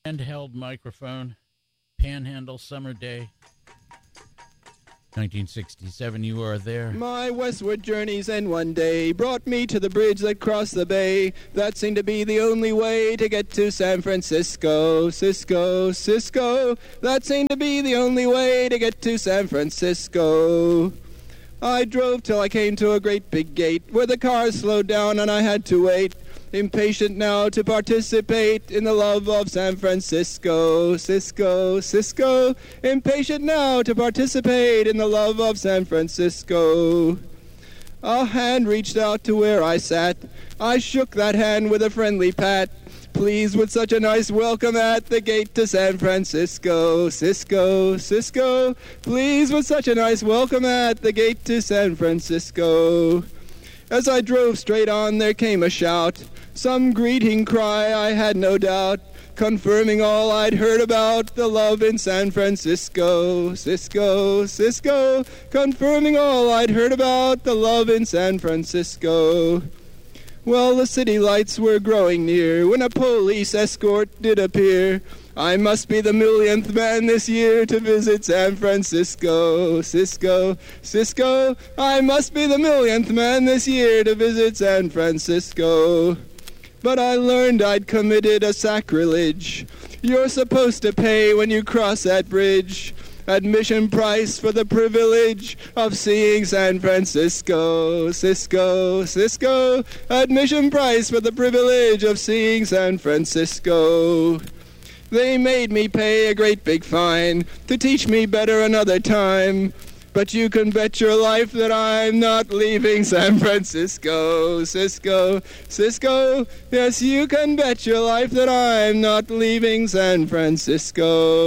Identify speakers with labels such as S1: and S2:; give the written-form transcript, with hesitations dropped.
S1: Handheld microphone, Panhandle Summer Day, 1967, You Are There.
S2: My westward journeys and one day brought me to the bridge that crossed the bay. That seemed to be the only way to get to San Francisco. Cisco. That seemed to be the only way to get to San Francisco. I drove till I came to a great big gate where the cars slowed down and I had to wait. Impatient now to participate in the love of San Francisco. Cisco. Impatient now to participate in the love of San Francisco. A hand reached out to where I sat. I shook that hand with a friendly pat. Pleased with such a nice welcome at the gate to San Francisco. Cisco. Pleased with such a nice welcome at the gate to San Francisco. As I drove straight on, there came a shout. Some greeting cry, I had no doubt, confirming all I'd heard about the love in San Francisco. Cisco, confirming all I'd heard about the love in San Francisco. Well, the city lights were growing near when a police escort did appear. I must be the millionth man this year to visit San Francisco. Cisco, I must be the millionth man this year to visit San Francisco. But I learned I'd committed a sacrilege. You're supposed to pay when you cross that bridge. Admission price for the privilege of seeing San Francisco. Cisco, admission price for the privilege of seeing San Francisco. They made me pay a great big fine to teach me better another time. But you can bet your life that I'm not leaving San Francisco. Cisco, yes, you can bet your life that I'm not leaving San Francisco.